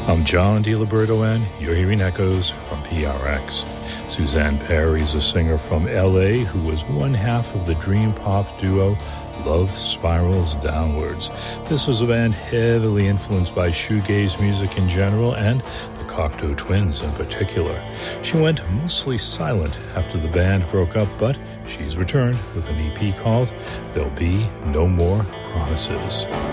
I'm John DiLiberto, and you're hearing Echoes from PRX. Suzanne Perry is a singer from L.A. who was one half of the dream pop duo Love Spirals Downwards. This was a band heavily influenced by shoegaze music in general and the Cocteau Twins in particular. She went mostly silent after the band broke up, but she's returned with an EP called There'll Be No More Promises.